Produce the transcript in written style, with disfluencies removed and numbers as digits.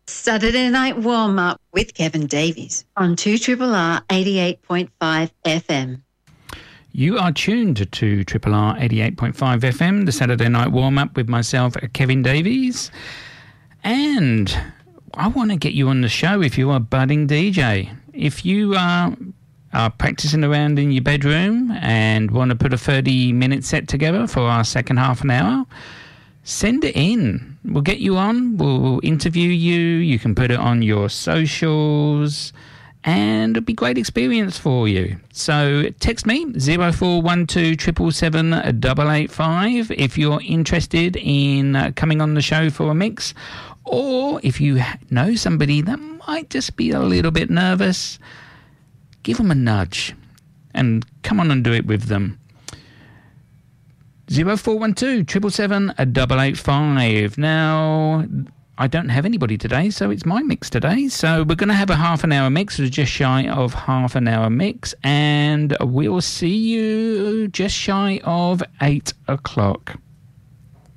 Saturday Night Warm-Up with Kevin Davies on 2RRR 88.5 FM. You are tuned to 2RRR 88.5 FM, the Saturday Night Warm-Up with myself, Kevin Davies. And I want to get you on the show if you're a budding DJ. If you are practicing around in your bedroom and want to put a 30-minute set together for our second half an hour, send it in. We'll get you on. We'll interview you. You can put it on your socials, and it'll be a great experience for you. So text me 0412 777 885 if you're interested in coming on the show for a mix, or if you know somebody that might just be a little bit nervous, give them a nudge and come on and do it with them. 0412 777 885. Now, I don't have anybody today, so it's my mix today. So we're going to have a half an hour mix, or just shy of half an hour mix, and we'll see you just shy of 8 o'clock.